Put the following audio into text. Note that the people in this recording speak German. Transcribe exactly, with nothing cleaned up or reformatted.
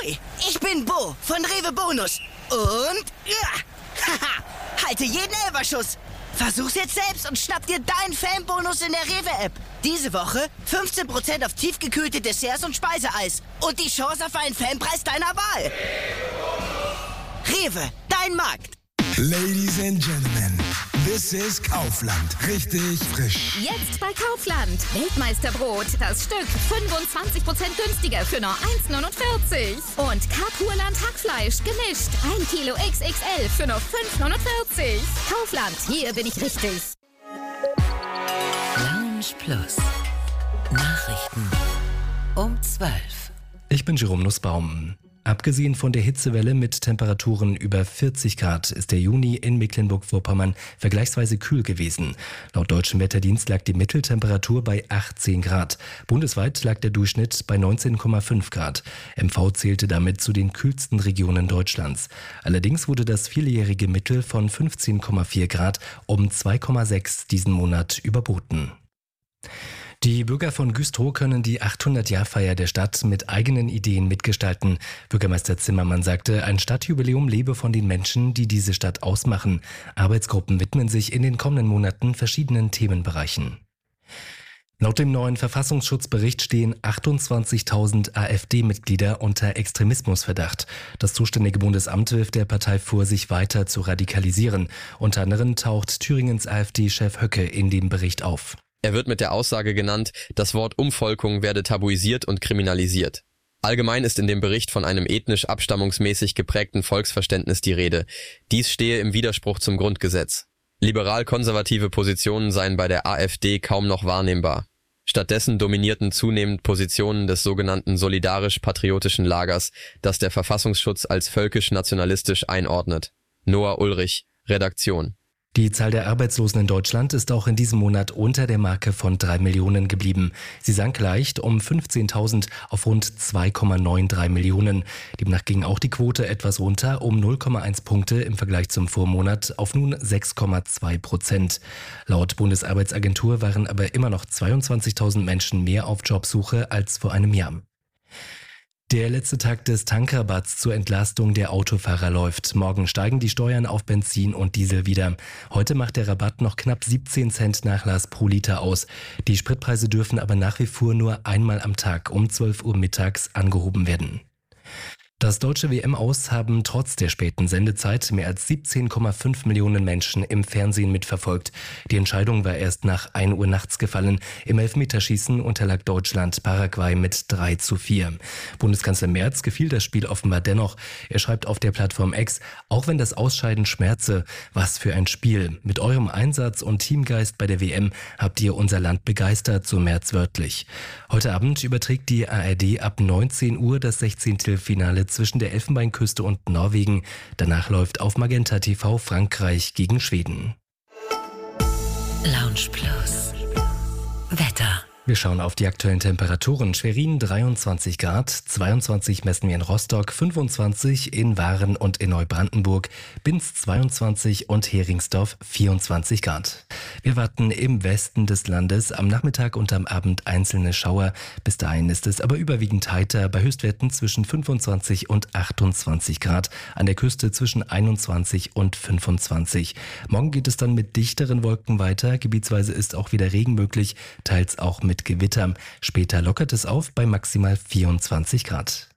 Ahoi, ich bin Bo von Rewe Bonus. Und, ja, haha, halte jeden Elferschuss. Versuch's jetzt selbst und schnapp dir deinen Fanbonus in der Rewe-App. Diese Woche fünfzehn Prozent auf tiefgekühlte Desserts und Speiseeis. Und die Chance auf einen Fanpreis deiner Wahl. Rewe, dein Markt. Ladies and Gentlemen, this is Kaufland. Richtig frisch. Jetzt bei Kaufland. Weltmeisterbrot. Das Stück fünfundzwanzig Prozent günstiger für nur eins neunundvierzig. Und Carpurland Hackfleisch gemischt. ein Kilo X X L für nur fünf neunundvierzig. Kaufland, hier bin ich richtig. Lounge Plus. Nachrichten um zwölf. Ich bin Jerome Nussbaum. Abgesehen von der Hitzewelle mit Temperaturen über vierzig Grad ist der Juni in Mecklenburg-Vorpommern vergleichsweise kühl gewesen. Laut Deutschem Wetterdienst lag die Mitteltemperatur bei achtzehn Grad. Bundesweit lag der Durchschnitt bei neunzehn Komma fünf Grad. M V zählte damit zu den kühlsten Regionen Deutschlands. Allerdings wurde das vierjährige Mittel von fünfzehn Komma vier Grad um zwei Komma sechs diesen Monat überboten. Die Bürger von Güstrow können die achthundert-Jahr-Feier der Stadt mit eigenen Ideen mitgestalten. Bürgermeister Zimmermann sagte, ein Stadtjubiläum lebe von den Menschen, die diese Stadt ausmachen. Arbeitsgruppen widmen sich in den kommenden Monaten verschiedenen Themenbereichen. Laut dem neuen Verfassungsschutzbericht stehen achtundzwanzigtausend AfD-Mitglieder unter Extremismusverdacht. Das zuständige Bundesamt wirft der Partei vor, sich weiter zu radikalisieren. Unter anderem taucht Thüringens AfD-Chef Höcke in dem Bericht auf. Er wird mit der Aussage genannt, das Wort Umvolkung werde tabuisiert und kriminalisiert. Allgemein ist in dem Bericht von einem ethnisch abstammungsmäßig geprägten Volksverständnis die Rede. Dies stehe im Widerspruch zum Grundgesetz. Liberal-konservative Positionen seien bei der AfD kaum noch wahrnehmbar. Stattdessen dominierten zunehmend Positionen des sogenannten solidarisch-patriotischen Lagers, das der Verfassungsschutz als völkisch-nationalistisch einordnet. Noah Ulrich, Redaktion. Die Zahl der Arbeitslosen in Deutschland ist auch in diesem Monat unter der Marke von drei Millionen geblieben. Sie sank leicht um fünfzehntausend auf rund zwei Komma dreiundneunzig Millionen. Demnach ging auch die Quote etwas runter um null Komma eins Punkte im Vergleich zum Vormonat auf nun sechs Komma zwei Prozent. Laut Bundesarbeitsagentur waren aber immer noch zweiundzwanzigtausend Menschen mehr auf Jobsuche als vor einem Jahr. Der letzte Tag des Tankrabatts zur Entlastung der Autofahrer läuft. Morgen steigen die Steuern auf Benzin und Diesel wieder. Heute macht der Rabatt noch knapp siebzehn Cent Nachlass pro Liter aus. Die Spritpreise dürfen aber nach wie vor nur einmal am Tag um zwölf Uhr mittags angehoben werden. Das deutsche W M-Aus haben trotz der späten Sendezeit mehr als siebzehn Komma fünf Millionen Menschen im Fernsehen mitverfolgt. Die Entscheidung war erst nach ein Uhr nachts gefallen. Im Elfmeterschießen unterlag Deutschland Paraguay mit drei zu vier. Bundeskanzler Merz gefiel das Spiel offenbar dennoch. Er schreibt auf der Plattform X, auch wenn das Ausscheiden schmerze, was für ein Spiel. Mit eurem Einsatz und Teamgeist bei der W M habt ihr unser Land begeistert, so Merz wörtlich. Heute Abend überträgt die A R D ab neunzehn Uhr das Sechzehntelfinale zwischen der Elfenbeinküste und Norwegen. Danach läuft auf Magenta T V Frankreich gegen Schweden. Lounge Plus. Wetter. Wir schauen auf die aktuellen Temperaturen. Schwerin dreiundzwanzig Grad, zweiundzwanzig messen wir in Rostock, fünfundzwanzig in Waren und in Neubrandenburg, Binz zweiundzwanzig und Heringsdorf vierundzwanzig Grad. Wir warten im Westen des Landes am Nachmittag und am Abend einzelne Schauer. Bis dahin ist es aber überwiegend heiter bei Höchstwerten zwischen fünfundzwanzig und achtundzwanzig Grad, an der Küste zwischen einundzwanzig und fünfundzwanzig. Morgen geht es dann mit dichteren Wolken weiter, gebietsweise ist auch wieder Regen möglich, teils auch mit mit Gewittern. Später lockert es auf bei maximal vierundzwanzig Grad.